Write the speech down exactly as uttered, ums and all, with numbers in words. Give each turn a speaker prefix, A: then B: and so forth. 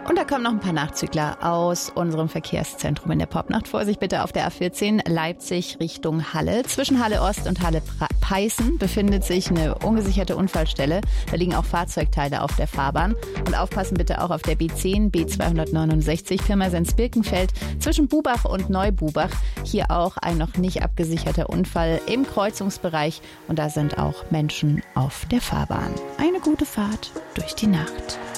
A: Und da kommen noch ein paar Nachzügler aus unserem Verkehrszentrum in der Popnacht. Vorsicht bitte auf der A vierzehn Leipzig Richtung Halle. Zwischen Halle Ost und Halle Peißen befindet sich eine ungesicherte Unfallstelle. Da liegen auch Fahrzeugteile auf der Fahrbahn. Und aufpassen bitte auch auf der B zehn, B zweihundertneunundsechzig, Pirmasens-Birkenfeld zwischen Bubach und Neububach. Hier auch ein noch nicht abgesicherter Unfall im Kreuzungsbereich. Und da sind auch Menschen auf der Fahrbahn. Eine gute Fahrt durch die Nacht.